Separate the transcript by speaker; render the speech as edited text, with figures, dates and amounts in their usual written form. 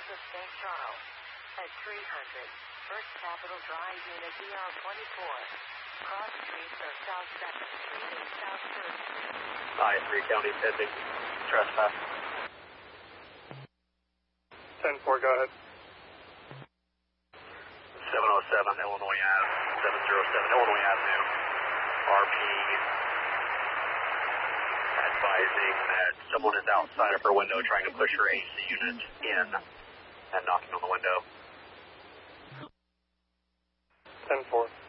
Speaker 1: south of St. Charles. At 300 First Capital Drive Unit DR24. Cross streets are South 2nd Street and South 3rd Street.
Speaker 2: 3 County pending trespass.
Speaker 3: 10-4, go ahead.
Speaker 2: 707 Illinois Ave, 707 Illinois Avenue. RP advising that someone is outside of her window trying to push her AC unit in and knocking on the window.
Speaker 3: 10-4.